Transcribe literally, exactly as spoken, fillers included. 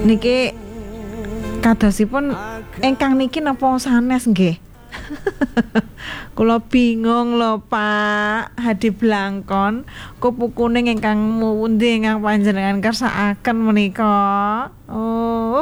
Niki kadosipun ingkang niki napa sanes nggih? Kula bingung lho Pak Hadi Blangkon, kupu kuning ingkang pundi ingkang panjenengan kersakaken menika. Oh